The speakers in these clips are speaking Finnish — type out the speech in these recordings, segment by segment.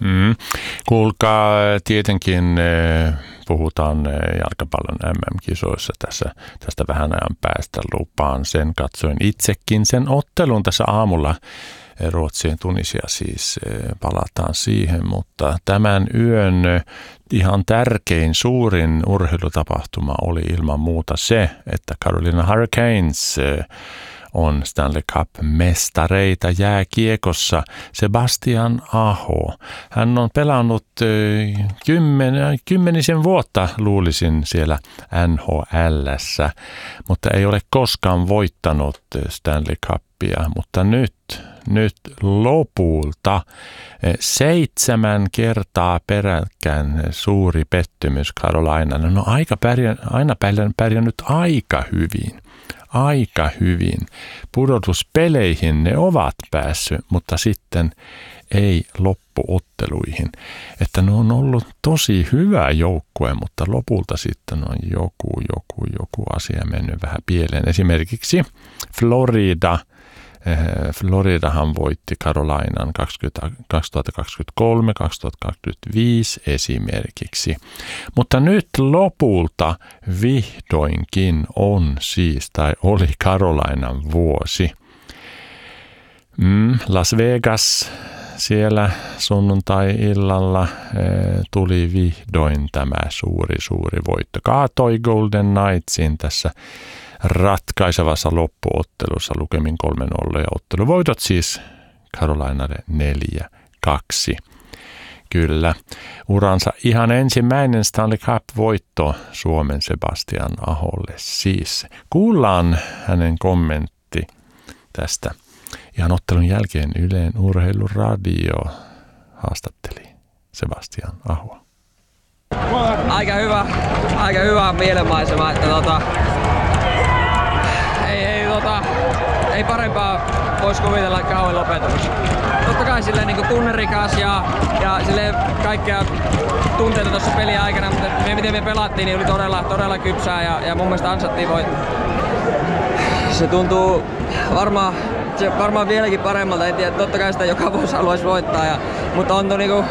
Kuulkaa, tietenkin puhutaan jalkapallon MM-kisoissa tästä vähän ajan päästä. Lupaan sen, katsoin itsekin sen ottelun tässä aamulla. Ruotsien Tunisia siis, palataan siihen, mutta tämän yön ihan tärkein, suurin urheilutapahtuma oli ilman muuta se, että Carolina Hurricanes on Stanley Cup-mestareita jääkiekossa. Sebastian Aho. Hän on pelannut kymmenisen vuotta, luulisin, siellä NHL:ssä, mutta ei ole koskaan voittanut Stanley Cupia. Mutta nyt lopulta 7 kertaa peräkkäin suuri pettymys Carolina. No aina pärjännyt aika hyvin. Pudotuspeleihin ne ovat päässyt, mutta sitten ei loppuotteluihin. Että ne on ollut tosi hyvä joukkue, mutta lopulta sitten on joku asia mennyt vähän pieleen. Esimerkiksi Floridahan voitti Carolinan 2023, 2025 esimerkiksi. Mutta nyt lopulta vihdoinkin on siis, tai oli Carolinan vuosi. Las Vegas, siellä sunnuntai-illalla tuli vihdoin tämä suuri voitto. Kaatoi Golden Knightsin tässä ratkaisevassa loppuottelussa lukemin 3-0 ja otteluvoitot siis Carolinalle 4-2. Kyllä, uransa ihan ensimmäinen Stanley Cup-voitto Suomen Sebastian Aholle siis. Kuullaan hänen kommentti tästä. Ihan ottelun jälkeen Ylen urheiluradio haastatteli Sebastian Ahoa. Aika hyvä mielenmaisema, että ei parempaa voisi kuvitella kauan lopetus. Totta kai silleen niin tunnerikas ja silleen kaikkea tunteita tuossa pelin aikana, mutta miten me pelattiin, niin oli todella kypsää ja mun mielestä ansattiin voittaa. Se tuntuu varmaan vieläkin paremmalta, en tiedä, totta kai sitä joka vuosi haluaisi voittaa, mutta on niinku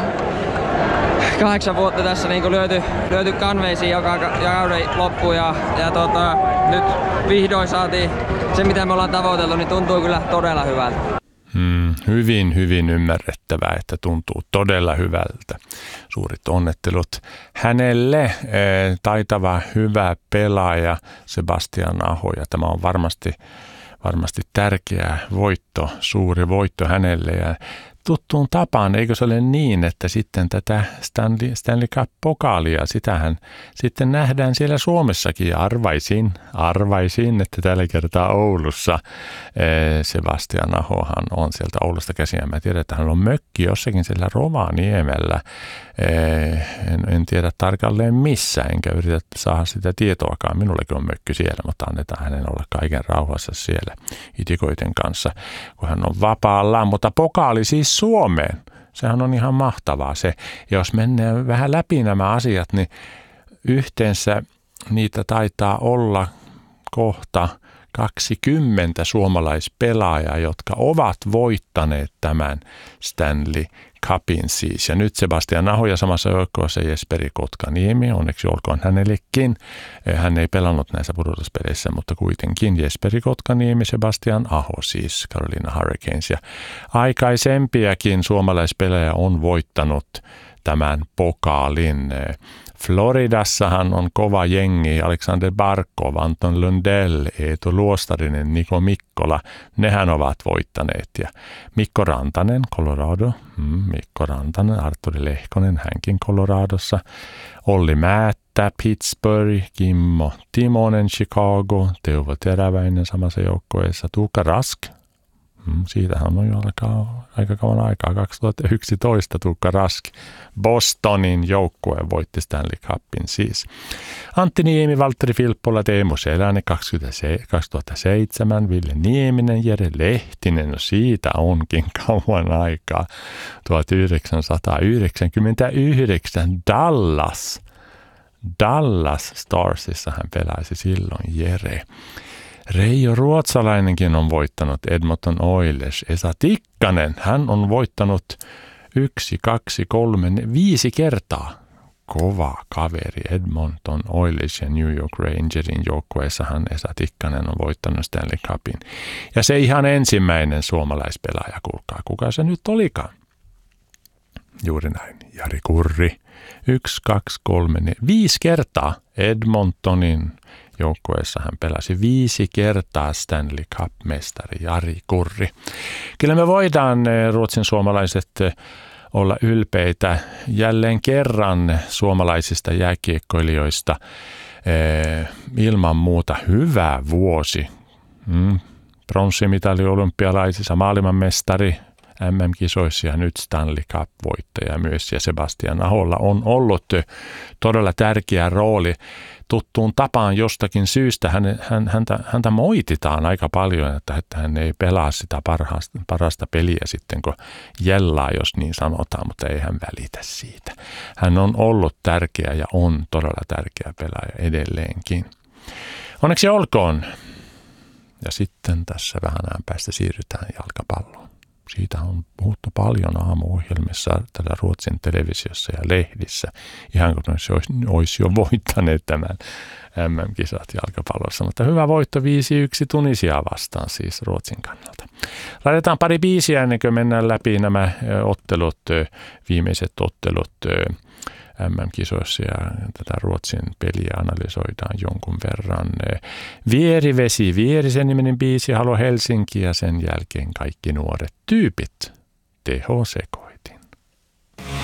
8 vuotta tässä niinku lyöty kanveisiin joka kauden loppuun ja nyt vihdoin saatiin se, mitä me ollaan tavoiteltu, niin tuntuu kyllä todella hyvältä. Hyvin ymmärrettävää, että tuntuu todella hyvältä. Suurit onnettelut hänelle. Taitava, hyvä pelaaja Sebastian Aho, ja tämä on varmasti tärkeä voitto, suuri voitto hänelle. Ja tuttuun tapaan, eikö se ole niin, että sitten tätä Stanley Cup-pokaalia, sitähän sitten nähdään siellä Suomessakin, ja arvaisin, että tällä kertaa Oulussa Sebastian Ahohan on sieltä Oulusta käsin, ja mä tiedän, että hän on mökki jossakin siellä Rovaniemellä, en tiedä tarkalleen missä, enkä yritä saada sitä tietoakaan, minullekin on mökki siellä, mutta annetaan hänen olla kaiken rauhassa siellä itikoiden kanssa, kun hän on vapaalla, mutta pokaali siis Suomeen. Sehän on ihan mahtavaa se. Jos mennään vähän läpi nämä asiat, niin yhteensä niitä taitaa olla kohta 20 suomalaispelaajaa, jotka ovat voittaneet tämän Stanley Cupin siis. Ja nyt Sebastian Aho ja samassa joukkueessa Jesperi Kotkaniemi, onneksi olkoon hänellekin. Hän ei pelannut näissä pudotuspeleissä, mutta kuitenkin Jesperi Kotkaniemi, Sebastian Aho siis, Carolina Hurricanes. Ja aikaisempiakin suomalaispelejä on voittanut tämän pokaalin. Floridassahan on kova jengi, Alexander Barkov, Anton Lundell, Eetu Luostarinen, Niko Mikkola, nehän ovat voittaneet. Ja Mikko Rantanen, Colorado, Arturi Lehkonen, hänkin Coloradossa, Olli Määttä, Pittsburgh, Kimmo Timonen, Chicago, Teuvo Teräväinen samassa joukkueessa, Tuukka Rask, siitähän on jo aika kauan aikaa, 2011 Tuukka Rask. Bostonin joukkue voitti Stanley Cupin siis. Antti Niemi, Valtteri Filppola, Teemu Selänne 2007, Ville Nieminen, Jere Lehtinen, no siitä onkin kauan aikaa. 1999 Dallas Starsissa hän pelaisi silloin Jere. Reijo Ruotsalainenkin on voittanut Edmonton Oilers. Esa Tikkanen, hän on voittanut 1, 2, 3, 5 kertaa. Kova kaveri Edmonton Oilers ja New York Rangersin joukkueessahan Esa Tikkanen on voittanut Stanley Cupin. Ja se ihan ensimmäinen suomalaispelaaja, kuulkaa, kuka se nyt olikaan? Juuri näin, Jari Kurri. 1, 2, 3, 5 kertaa Edmontonin joukkueessa hän pelasi 5 kertaa Stanley Cup-mestari Jari Kurri. Kyllä me voidaan, Ruotsin suomalaiset, olla ylpeitä jälleen kerran suomalaisista jääkiekkoilijoista. Ilman muuta hyvä vuosi. Pronssimitali olympialaisissa, maailmanmestari MM-kisoissa ja nyt Stanley Cup-voittaja myös. Ja Sebastian Aholla on ollut todella tärkeä rooli. Tuttuun tapaan jostakin syystä häntä moititaan aika paljon, että hän ei pelaa sitä parasta peliä sitten, kun jellaa, jos niin sanotaan, mutta ei hän välitä siitä. Hän on ollut tärkeä ja on todella tärkeä pelaaja edelleenkin. Onneksi olkoon. Ja sitten tässä vähän ajan päästä siirrytään jalkapalloon. Siitä on puhuttu paljon aamuohjelmissa tällä Ruotsin televisiossa ja lehdissä, ihan kun olisi jo voittaneet tämän MM-kisat jalkapallossa. Mutta hyvä voitto 5-1 Tunisiaa vastaan siis Ruotsin kannalta. Laitetaan pari biisiä ennen kuin mennään läpi nämä ottelut, viimeiset ottelut MM-kisoissa ja tätä Ruotsin peliä analysoidaan jonkun verran. Vierivesi, Vierisen niminen biisi, Halo Helsinki ja sen jälkeen kaikki nuoret tyypit, tehosekoin.